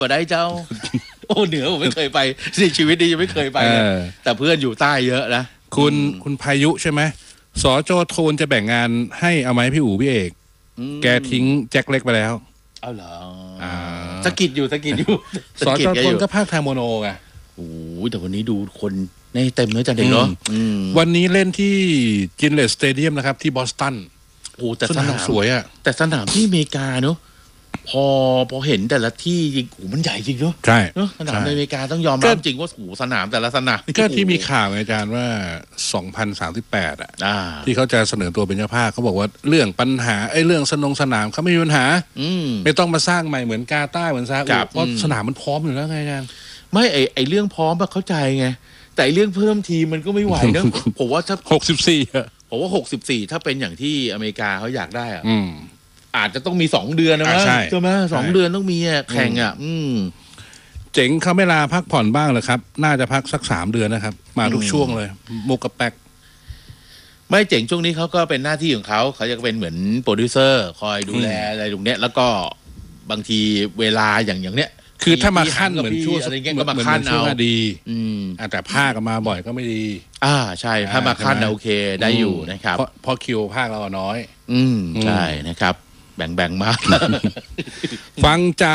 ก็ได้เจ้าโอ้เหนือผมไม่เคยไปในชีวิตนี้ยังไม่เคยไปแต่เพื่อนอยู่ใต้เยอะนะคุณพายุใช่ไหมสจโทนจะแบ่งงานให้เอาไหมพี่อู๋พี่เอกแกทิ้งแจ็คเล็กไปแล้วเอาเหรอสกิดอยู่สจโทนก็ภาคไทยโมโนไงโอ้แต่วันนี้ดูคนในเต็มเนื้อจังเด็กเนาะวันนี้เล่นที่จินเลสสเตเดียมนะครับที่บอสตันโอ้แต่สนามสวยอะแต่สนามที่อเมริกาเนาะพอเห็นแต่ละที่จริงโอ้มันใหญ่จริงเนาะใช่สนามในอเมริกาต้องยอมรับจริงว่าโอ้สนามแต่ละสนามก็ที่มีข่าวอาจารย์ว่า2038ที่เขาจะเสนอตัวเป็นเจ้าภาพเขาบอกว่าเรื่องปัญหาเรื่องสนามเขาไม่มีปัญหาไม่ต้องมาสร้างใหม่เหมือนกาตาร์เหมือนซาอุเพราะสนามมันพร้อมอยู่แล้วไงอาจารย์ไม่ไอเรื่องพร้อมเข้าใจไงแต่เรื่องเพิ่มทีมันก็ไม่ไหวเนอะผมว่าถ้า 64 ผมว่า64ถ้าเป็นอย่างที่อเมริกาเขาอยากได้อาจจะต้องมี2 เดือนนะมั้งใช่ไหม2 เดือนต้องมีแข่งเจ๋งเขาไม่ลาพักผ่อนบ้างเหรอครับน่าจะพักสัก3 เดือนนะครับมาทุกช่วงเลยมุกกับแป๊กไม่เจ๋งช่วงนี้เขาก็เป็นหน้าที่ของเขาจะเป็นเหมือนโปรดิวเซอร์คอยดูแลอะไรตรงเนี้ยแล้วก็บางทีเวลาอย่างเนี้ยคือถ้ามาขั้นเหมือนช่วงอะไรเงี้ยก็มาขั้นเอาดีแต่ภาคมาบ่อยก็ไม่ดีใช่ถ้ามาขั้นโอเคได้อยู่นะครับเพราะคิวภาคเราน้อยใช่นะครับแบ่งมากฟังจาก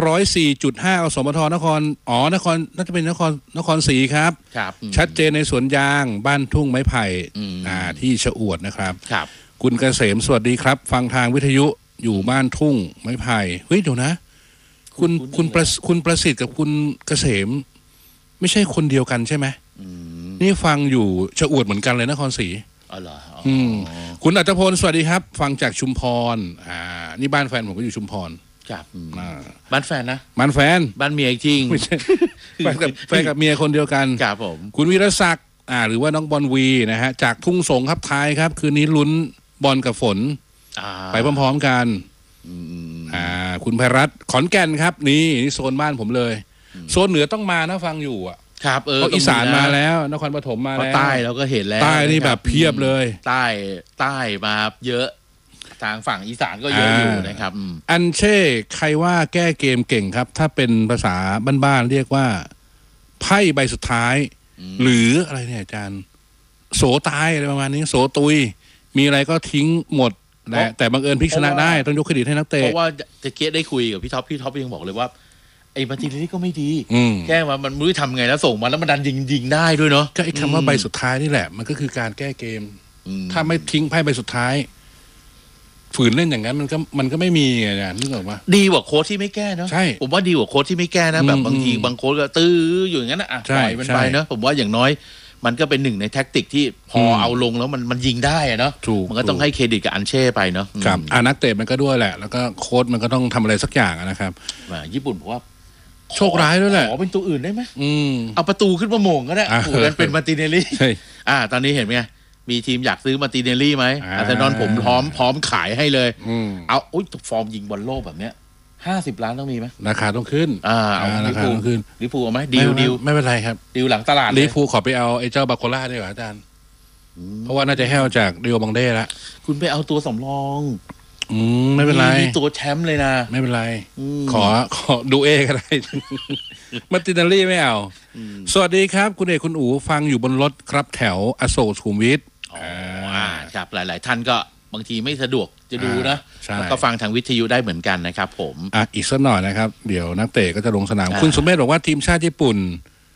104.5 อสมทนครน่าจะเป็นนครศรีครับชัดเจนในสวนยางบ้านทุ่งไม้ไผ่ที่ชะอวดนะครับคุณเกษมสวัสดีครับฟังทางวิทยุอยู่บ้านทุ่งไม้ไผ่เฮ้ยเดี๋ยวนะคุณประสิทธิ์กับคุณเกษมไม่ใช่คนเดียวกันใช่ไหมนี่ฟังอยู่ชะอวดเหมือนกันเลยนครศรีเหรอคุณอัตพลสวัสดีครับฟังจากชุมพรนี่บ้านแฟนผมก็อยู่ชุมพรครับบ้านแฟนนะบ้านแฟนบ้านเมียจริงไม่ใช่แฟนกับเมียคนเดียวกันครับผมคุณวีรศักดิ์หรือว่าน้องบอลวีนะฮะจากทุ่งสงครับท้ายครับคืนนี้ลุ้นบอลกับฝนไปพร้อมๆกันคุณไพรัตน์ขอนแก่นครับนี่โซนบ้านผมเลยโซนเหนือต้องมานะฟังอยู่ครับอีสานมาแล้วนครปฐมมาแล้วใต้เราก็เห็นแล้วใต้นี่แบบเพียบเลยใต้มาเยอะทางฝั่งอีสานก็เยอะอยู่นะครับอันเช่ใครว่าแก้เกมเก่งครับถ้าเป็นภาษาบ้านๆเรียกว่าไพ่ใบสุดท้ายหรืออะไรเนี่ยอาจารย์โสตายอะไรประมาณนี้โสตุยมีอะไรก็ทิ้งหมดแต่บังเอิญพลิกชนะได้ต้องยกเครดิตให้นักเตะเพราะว่าจะเกียได้คุยกับพี่ท็อปยังบอกเลยว่าไอ้มาร์ตินเนลลี่ก็ไม่ดีแก้มามันไม่รู้ทำไงแล้วส่งมาแล้วมันดันยิงได้ด้วยเนาะก็ไอ้คำว่าใบสุดท้ายนี่แหละมันก็คือการแก้เกมถ้าไม่ทิ้งไพ่ใบสุดท้ายฝืนเล่นอย่างนั้นมันก็ไม่มีไงนึกออกปะดีกว่าโค้ชที่ไม่แก้เนาะใช่ผมว่าดีกว่าโค้ชที่ไม่แก้นะแบบบางทีบางโค้ชก็ตื้ออยู่อย่างนั้นนะปล่อยมันไปเนาะผมว่าอย่างน้อยมันก็เป็นหนึ่งในแท็กติกที่พอเอาลงแล้วมันยิงได้เนาะมันก็ต้องให้เครดิตกับอันเช่ไปเนาะครับนักเตะมันก็ด้วยแหละแล้วก็โค้ชมันก็ต้องทำอะไรสักอย่างนะครับญี่ปุ่นบอกว่าโชคร้ายด้วยแหละขอเป็นตัวอื่นได้ไหมเอาประตูขึ้นมาโมงก็ได้เป็นมาร์ตินเนลลี่ตอนนี้เห็นไหมมีทีมอยากซื้อมาร์ตินเนลลี่ไหมอาร์เซนอลผมพร้อมขายให้เลยเอาฟอร์มยิงบอลโลกแบบเนี้ย50 ล้านต้องมีไหมราคาต้องขึ้นเอาลิเวอร์พูลเอาไหมดิวไม่เป็นไรครับดิวหลังตลาดลิเวอร์พูลขอไปเอาไอ้เจ้าบาโคล่าดีกว่าอาจารย์เพราะว่าน่าจะแห้วจากดิโอบังเด้ละคุณไปเอาตัวสำรองไม่เป็นไรตัวแชมป์เลยนะไม่เป็นไรขอดูเอก็ได้มาร์ตินเนลลี่ไม่เอาสวัสดีครับคุณเอกคุณอู๋ฟังอยู่บนรถครับแถวอโศกสุขุมวิทครับหลายๆท่านก็บางทีไม่สะดวกจะดูนะแล้วก็ฟังทางวิทยุได้เหมือนกันนะครับผมอีกสักหน่อยนะครับเดี๋ยวนักเตะก็จะลงสนามคุณสุเมธบอกว่าทีมชาติญี่ปุ่น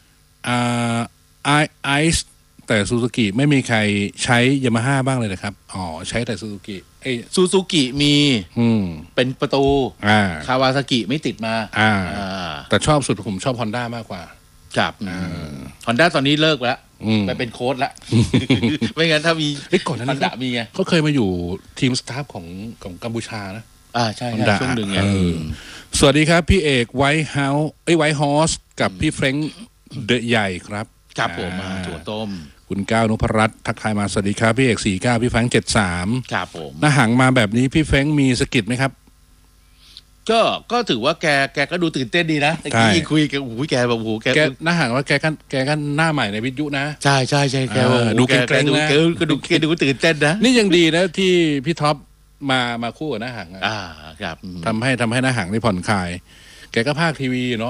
ไอซ์แต่ซูซูกิไม่มีใครใช้ยามาฮ่าบ้างเลยนะครับใช้แต่ซูซูกิซูซูกิมีเป็นประตูคาวาซากิไม่ติดมาแต่ชอบสุดผมชอบฮอนด้ามากกว่าครับฮอนด้าตอนนี้เลิกแล้วไปเป็นโค้ชแล้วไม่งั้นถ้ามีก่อนนั้นมีไงเขาเคยมาอยู่ทีมสตาฟของกัมพูชานะใช่ช่วงหนึ่งไงสวัสดีครับพี่เอกไวท์เฮาส์ไวท์ฮอสกับพี่เฟรงค์เดอะใหญ่ครับครับผมมาถั่วต้มคุณก้าวนพรัตน์ทักทายมาสวัสดีครับพี่เอก49พี่แฟรงค์73 ครับผมหน้าหังมาแบบนี้พี่แฟรงค์มีสกิดไหมครับก็ถือว่าแกก็ดูตื่นเต้นดีนะตะกี้คุยกับแกแบบแกหน้าห่างว่าแกก็หน้าใหม่ในวิทยุนะใช่แกดูเกรงๆนะก็ดูตื่นเต้นนะนี่ยังดีนะที่พี่ท็อปมาคู่กับหน้าห่างครับทำให้หน้าห่างได้ผ่อนคลายแกก็พากย์ทีวีเนาะ